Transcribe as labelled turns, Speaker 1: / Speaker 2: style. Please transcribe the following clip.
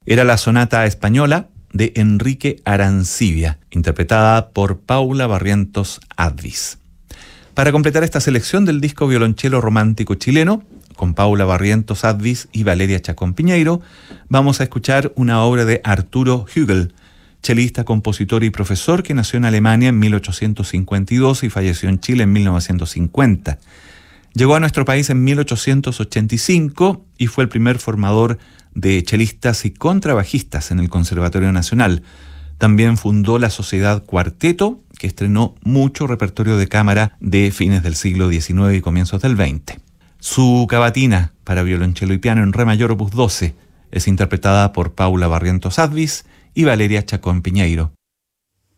Speaker 1: Era la sonata española de Enrique Arancibia, interpretada por Paula Barrientos Advis. Para completar esta selección del disco Violonchelo Romántico Chileno, con Paula Barrientos Advis y Valeria Chacón Piñeiro, vamos a escuchar una obra de Arturo Hügel, chelista, compositor y profesor que nació en Alemania en 1852 y falleció en Chile en 1950. Llegó a nuestro país en 1885 y fue el primer formador de chelistas y contrabajistas en el Conservatorio Nacional. También fundó la Sociedad Cuarteto, que estrenó mucho repertorio de cámara de fines del siglo XIX y comienzos del XX. Su cavatina para violonchelo y piano en re mayor opus 12 es interpretada por Paula Barrientos Advis y Valeria Chacón Piñeiro.